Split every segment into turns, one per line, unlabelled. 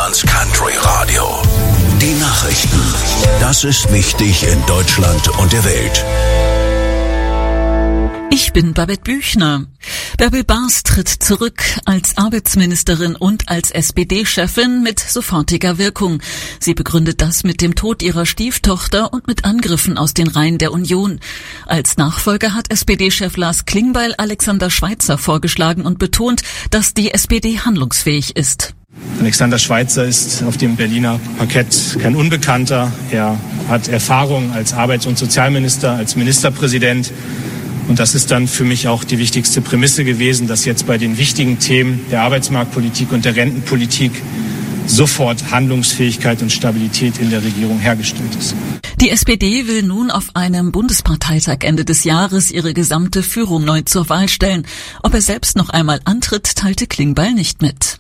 Deutschlands Country Radio. Die Nachrichten. Das ist wichtig in Deutschland und der Welt.
Ich bin Babette Büchner. Bärbel Baas tritt zurück als Arbeitsministerin und als SPD-Chefin mit sofortiger Wirkung. Sie begründet das mit dem Tod ihrer Stieftochter und mit Angriffen aus den Reihen der Union. Als Nachfolger hat SPD-Chef Lars Klingbeil Alexander Schweitzer vorgeschlagen und betont, dass die SPD handlungsfähig ist.
Alexander Schweitzer ist auf dem Berliner Parkett kein Unbekannter. Er hat Erfahrung als Arbeits- und Sozialminister, als Ministerpräsident. Und das ist dann für mich auch die wichtigste Prämisse gewesen, dass jetzt bei den wichtigen Themen der Arbeitsmarktpolitik und der Rentenpolitik sofort Handlungsfähigkeit und Stabilität in der Regierung hergestellt ist.
Die SPD will nun auf einem Bundesparteitag Ende des Jahres ihre gesamte Führung neu zur Wahl stellen. Ob er selbst noch einmal antritt, teilte Klingbeil nicht mit.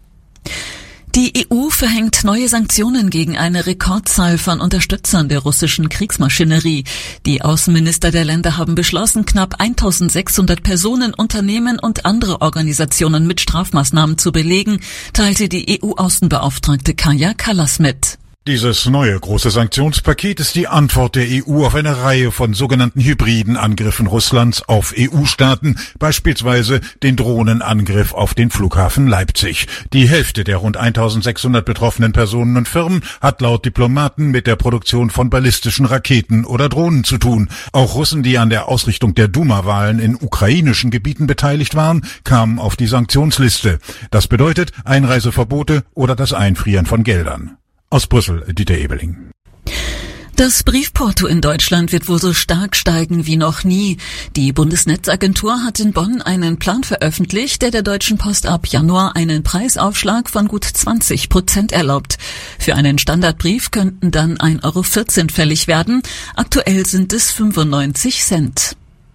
Die EU verhängt neue Sanktionen gegen eine Rekordzahl von Unterstützern der russischen Kriegsmaschinerie. Die Außenminister der Länder haben beschlossen, knapp 1600 Personen, Unternehmen und andere Organisationen mit Strafmaßnahmen zu belegen, teilte die EU-Außenbeauftragte Kaja Kallas mit.
Dieses neue große Sanktionspaket ist die Antwort der EU auf eine Reihe von sogenannten hybriden Angriffen Russlands auf EU-Staaten, beispielsweise den Drohnenangriff auf den Flughafen Leipzig. Die Hälfte der rund 1600 betroffenen Personen und Firmen hat laut Diplomaten mit der Produktion von ballistischen Raketen oder Drohnen zu tun. Auch Russen, die an der Ausrichtung der Duma-Wahlen in ukrainischen Gebieten beteiligt waren, kamen auf die Sanktionsliste. Das bedeutet Einreiseverbote oder das Einfrieren von Geldern. Aus Brüssel, Dieter Ebeling.
Das Briefporto in Deutschland wird wohl so stark steigen wie noch nie. Die Bundesnetzagentur hat in Bonn einen Plan veröffentlicht, der Deutschen Post ab Januar einen Preisaufschlag von gut 20% erlaubt. Für einen Standardbrief könnten dann 1,14 € fällig werden. Aktuell sind es 95 Cent.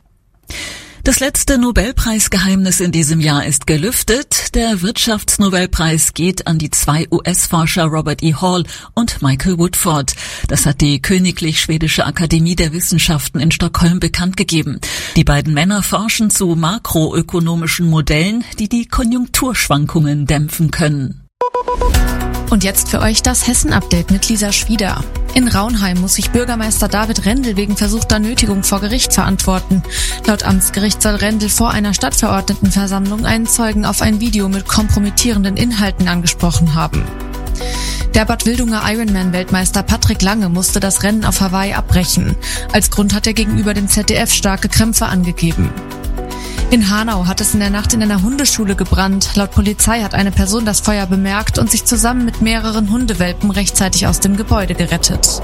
Das letzte Nobelpreisgeheimnis in diesem Jahr ist gelüftet. Der Wirtschaftsnobelpreis geht an die 2 US-Forscher Robert E. Hall und Michael Woodford. Das hat die Königlich Schwedische Akademie der Wissenschaften in Stockholm bekannt gegeben. Die beiden Männer forschen zu makroökonomischen Modellen, die die Konjunkturschwankungen dämpfen können.
Und jetzt für euch das Hessen-Update mit Lisa Schwieder. In Raunheim muss sich Bürgermeister David Rendel wegen versuchter Nötigung vor Gericht verantworten. Laut Amtsgericht soll Rendel vor einer Stadtverordnetenversammlung einen Zeugen auf ein Video mit kompromittierenden Inhalten angesprochen haben. Der Bad Wildunger Ironman-Weltmeister Patrick Lange musste das Rennen auf Hawaii abbrechen. Als Grund hat er gegenüber dem ZDF starke Krämpfe angegeben. In Hanau hat es in der Nacht in einer Hundeschule gebrannt. Laut Polizei hat eine Person das Feuer bemerkt und sich zusammen mit mehreren Hundewelpen rechtzeitig aus dem Gebäude gerettet.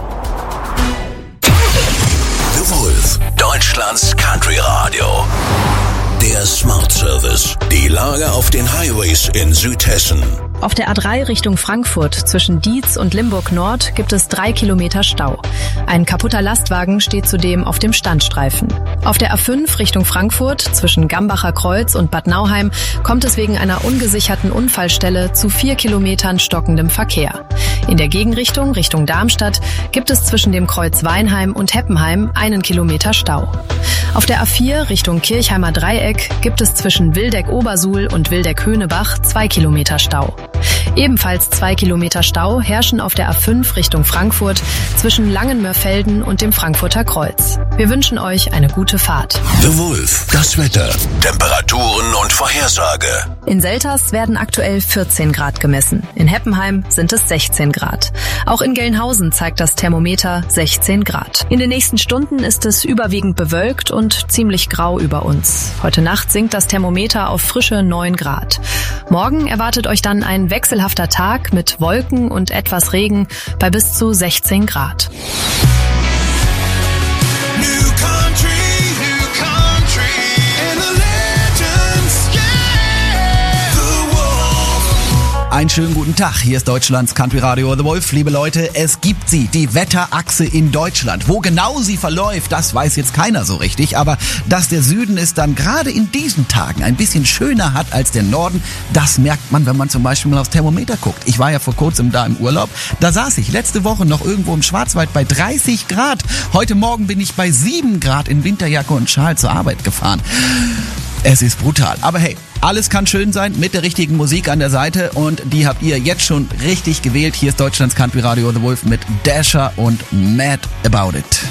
The Wolf, Deutschlands Country Radio. Der Smart Service. Die Lage auf den Highways in Südhessen.
Auf der A3 Richtung Frankfurt zwischen Dietz und Limburg Nord gibt es 3 Kilometer Stau. Ein kaputter Lastwagen steht zudem auf dem Standstreifen. Auf der A5 Richtung Frankfurt zwischen Gambacher Kreuz und Bad Nauheim kommt es wegen einer ungesicherten Unfallstelle zu 4 Kilometern stockendem Verkehr. In der Gegenrichtung Richtung Darmstadt gibt es zwischen dem Kreuz Weinheim und Heppenheim 1 Kilometer Stau. Auf der A4 Richtung Kirchheimer Dreieck gibt es zwischen Wildeck-Obersuhl und Wildeck-Höhnebach 2 Kilometer Stau. Ebenfalls 2 Kilometer Stau herrschen auf der A5 Richtung Frankfurt zwischen Langenmörfelden und dem Frankfurter Kreuz. Wir wünschen euch eine gute Fahrt.
The Wolf, das Wetter, Temperaturen und Vorhersage.
In Selters werden aktuell 14 Grad gemessen. In Heppenheim sind es 16 Grad. Auch in Gelnhausen zeigt das Thermometer 16 Grad. In den nächsten Stunden ist es überwiegend bewölkt und ziemlich grau über uns. Heute Nacht sinkt das Thermometer auf frische 9 Grad. Morgen erwartet euch dann ein wechselhafter Tag mit Wolken und etwas Regen bei bis zu 16 Grad.
Einen schönen guten Tag, hier ist Deutschlands Country Radio The Wolf. Liebe Leute, es gibt sie, die Wetterachse in Deutschland. Wo genau sie verläuft, das weiß jetzt keiner so richtig. Aber dass der Süden es dann gerade in diesen Tagen ein bisschen schöner hat als der Norden, das merkt man, wenn man zum Beispiel mal aufs Thermometer guckt. Ich war ja vor kurzem da im Urlaub. Da saß ich letzte Woche noch irgendwo im Schwarzwald bei 30 Grad. Heute Morgen bin ich bei 7 Grad in Winterjacke und Schal zur Arbeit gefahren. Es ist brutal. Aber hey, Alles kann schön sein mit der richtigen Musik an der Seite und die habt ihr jetzt schon richtig gewählt. Hier ist Deutschlands Country Radio The Wolf mit Dasher und Mad About It.